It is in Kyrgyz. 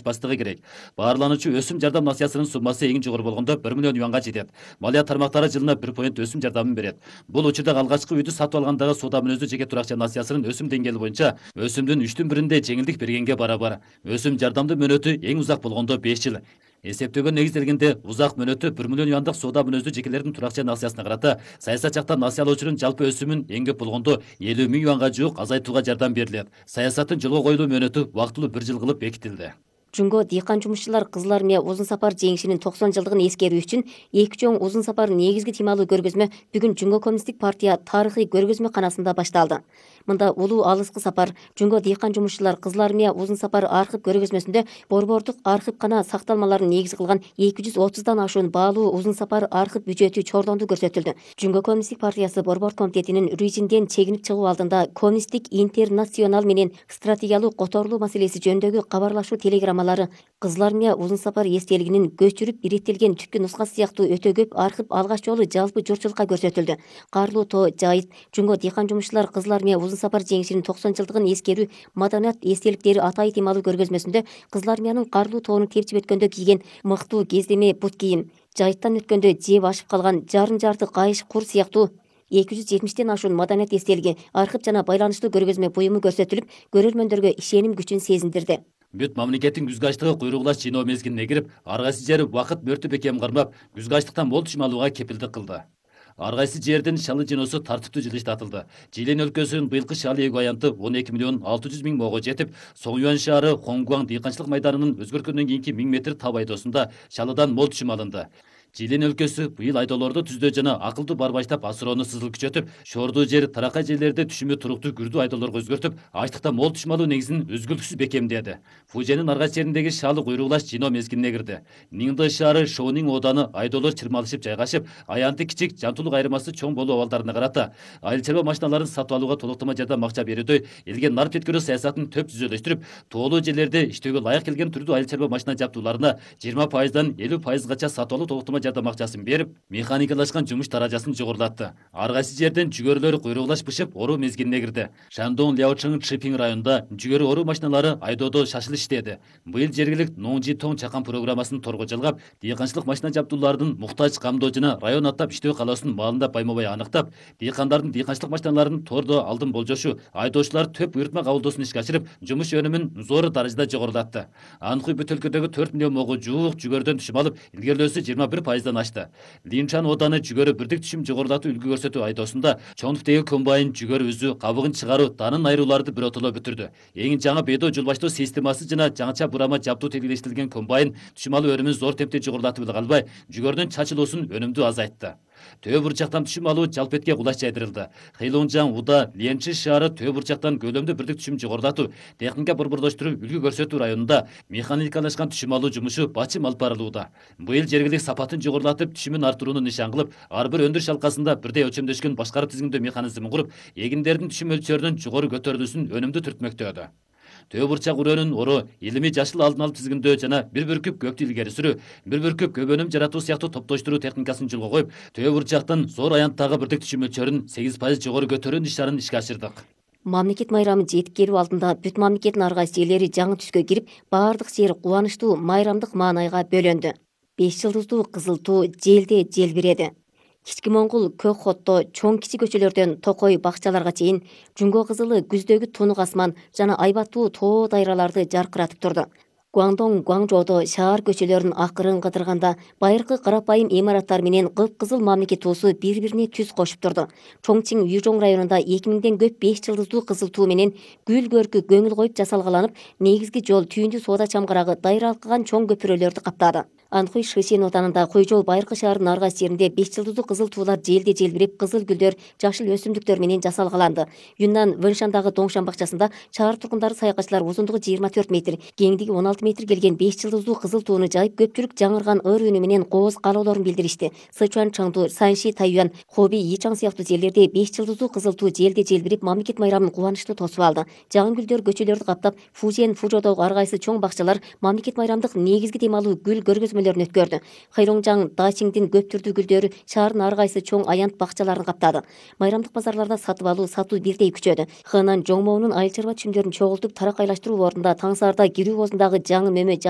ашпастыгы керек. Баарлануучу өсүм жардам насыясынын суммасы эң жогору болгондо 1 миллион юанга жетет. Малия тармактары жылына 1 поинт өсүм жардамын берет. Бул учурда алгачкы үйдү сатып алгандагы соода мүнөздүү жеке туракча насыясынын өсүм деңгээли боюнча өсүмдүн 3/1 жеңилдик бергенге барабар. Өсүм жардамдын мөөнөтү эң узак болгондо 5 жыл. Эсептөөгө негизделгенде узак мөөнөттө 1 миллион юандык соода мүнөздүү жекелердин туракча насыясына карата саясат жактан насыя алуучунун жалпы өсүмүн эң көп болгондо 50 миң юанга жуук азайтууга жардам берилет. Саясаттын жолго коюлуу мөөнөтү убактылуу 1 жыл кылып бекитилди. Жунго дыйкан жумушчулар Кызыл Армия узун сапар жеңишинин 90 жылдыгын эскерүү үчүн эки чоң узун сапар негизги темалуу көргөзмө бүгүн Жунго Коммунисттик партия тарыхый көргөзмө канасында башталды. Мында улуу алыскы сапар Жунго дыйкан жумушчулар Кызыл Армия узун сапар архив көргөзмөсүндө борбордук архив кана сакталмаларын негиз кылган 230дан ашуун баалуу узун сапар архив бюджети чордонду көрсөтүлдү. Жунго Коммунисттик партиясы борбор комитетинин рүзинден чегинип чыгуу алдында Коммунисттик интернационал менен стратегиялык которулуу маселеси жөнүндөгү кабарлашуу телеграммалары Кызыл Армия узун сапар эстелигинин көчүрүп иреттелген түпкү нускасы сыяктуу өтө көп архив алгач жолу жалпы журтчулукка көрсөтүлдү. Карлуу тоо жайыт Жунго дыйкан жумушчулар Кызыл Армия узун сапар жеңишинин 90 жылдыгын эскерүү маданият эстеликтери атай темалуу көргөзмөсүндө Кызыл Армиянын Карлуу тоонун тепчип өткөндө кийген мыктуу кездеме бут кийим, жайыттан өткөндө жеп ашып калган жарым жарты кайыш кур сыяктуу 270тен ашуун маданият эстелиги, архив жана байланыштуу көргөзмө буюму көрсөтүлүп, көрөрмөндөргө ишеним күчүн сезиндирди. Бүт мамлекеттин күзгү ачтыгы куйругулаш жыйноо мезгилине кирип, ар кайсы жери убакыт мөртү бекем кармап, күзгү ачтыктан мол түшүм алууга кепилдик кылды. Ар кайсы жердин шалы жыйноосу тартиптүү жылыштатылды. Жилен өлкөсүнүн быйылкы шалы эгүү аянты 12 миллион 600 миң моого жетип, Соңюан шаары Хонгуан дыйканчылык майданынын өзгөрткөндөн кийинки 1000 метр тап айдоосунда шалыдан мол түшүм алынды. Жилен өлкөсү быйыл айдоолорду түздөө жана акылдуу бар баштап асыроону сызыл күчөтүп, шордуу жер, таракай жерлерде түшүмү туруктуу күрдүү айдоолорго өзгөртүп, ачтыкта мол түшүм алуу негизин үзгүлтүксүз бекемдеди. Фуженин ар кайсы жериндеги шаалы куйругулаш жыйноо мезгилине кирди. Ниңды шаары Шоунин ооданы айдоолор чырмалышып жайгашып, аянты кичик, жантулук айырмасы чоң болуу абалдарына карата айыл чарба машиналарын сатып алууга толуктама жардам акча берүүдөй элге нар жеткирүү саясатын төп түзөлөштүрүп, тоолуу жерлерде иштөөгө ылайык келген түрдүү айыл чарба машина жабдууларына 20%дан 50%гача сатып алуу толуктама жардам акчасын берип, механикалашкан жумуш даражасын жогорулатты. Ар кайсы жерден жүгөрүлөр куйругулаш бышып, оруу мезгилине кирди. Шандон Ляочың Чипинг районунда жүгөрү оруу машиналары айдоодо шашыл иштеди. Быйыл жергилик Нонжи Тоң чакан программасын торго жалгап, дыйканчылык машина жабдууларынын муктаж камдоо жана район аттап иштөө калоосун маалында байма-бай аныктап, дыйкандардын дыйканчылык машиналарын тордо алдын болжошу, айдоочулар төп буйрутма кабылдоосун ишке ашырып, жумуш өнүмүн зор даражада жогорулатты. Анхуй бүт өлкөдөгү 4 миллион могу жуук жүгөрдөн түшүм алып, илгерилөөсү 21%дан ашты. Линчан ооданы жүгөрү бирдик түшүм жогорулатуу үлгү көрсөтүү айдоосунда чоңдуктеги комбайн жүгөрү үзүү, кабыгын чыгаруу, данын айырууларды биротоло бүтүрдү. Эң жаңы бедо жолбаштоо системасы жана жаңыча бурама жабдуу тегилештирилген комбайн түшүм алуу өнүмүн зор темпте жогорулатып эле калбай, жүгөрүнүн чачылуусун өнүмдүү азайтты. Төө бурчактан түшүм алуу жалпетке кулаш жайдырылды. Хейлонжан Уда, Ленчи шаары төө бурчактан көлөмдүү бирдик түшүм жогорулатуу, техника борбордоштуруп үлгү көрсөтүү районунда механикалашкан түшүм алуу жумушу бачым алып барылууда. Быйыл жергилик сапатын жогорулатып, түшүмүн артырууну нишан кылып, ар бир өндүрүш алкасында бирдей өлчөмдөшкөн башкаруу тизимдөө механизмин куруп, эгиндердин түшүм мөлчөрүнүн жогору көтөрүлүүсүн өнүмдүү түртмөктөдү. Төө бурчак үрөөнүн ору, илимий жашыл алдын алып тизгиндөө жана бир бүркүп көктү илгери сүрүү, бир бүркүп көбөнүм жаратуу сыяктуу топтоштуруу техникасын жолго коюп, төө бурчактын зор аянттагы бирдик түшүм мөлчөрүн 8% жогору көтөрүү иш-чараны ишке ашырдык. Мамлекет майрамы жетип келүү алдында бүт мамлекеттин ар кайсы жерлери жаңы түскө кирип, баардык жер кубанычтуу майрамдык маанайга бөлөндү. 5 жылдыздуу кызыл туу желде желбиреди. Кички Моңгул Көк Хотто чоң кичи көчөлөрдөн Токой бакчаларга чейин жунго кызылы күздөгү тунук асман жана айбаттуу тоо дайраларды жаркыратып турду. Гуаңдоң Гуаңжоодо шаар көчөлөрүнүн акырын кыдырганда байыркы карапайым имараттар менен кыпкызыл мамлекет туусу бири-бирине түз кошуп турду. Чоңчиң Южоң районунда 2000ден көп 5 жылдыздуу кызыл туу менен гүл көркү көңүл коюп жасалгаланып, негизги жол түйүндү соода чамгарагы дайралткан чоң көпүрөлөрдү каптады. Анхуй Шишен оданында Куйжол байыркы шаарынын ар кайсы жеринде 5 жылдыздуу кызыл туулар желде желбирип, кызыл гүлдөр, жашыл өсүмдүктөр менен жасалгаланды. Юннан Вэншандагы Доңшан бакчасында шаар тургундары саякатчылар узундугу 24 метр, кеңдиги 16 метр келген 5 жылдыздуу кызыл тууну жайып, көпчүлүк жаңырган ыр үнү менен кооз каалоолорун билдиришти. Сычуан Чаңду, Санши Тайюан, Хоби Ичаң сыяктуу жерлерде 5 жылдыздуу кызыл туу желде желбирип, мамлекет майрамын кубанычтуу тосуп алды. Жаңы гүлдөр көчөлөрдү каптап, Фужен, Фужодогу ар кайсы чоң бакчалар мамлекет майрамдык негизги темалуу гүл көргөзмөлөрүн өткөрдү. Хайроңжаң Дачиңдин көп түрдүү гүлдөрү шаардын ар кайсы чоң аянт бакчаларын каптады. Майрамдык базарларда сатып алуу, сатуу бирдей күчөдү. Хынан Жоңмоунун айыл чарба түшүмдөрүн чогултуп таракайлаштыруу ордунда Таңсаарда кирүү бозундагы жаңы мөмө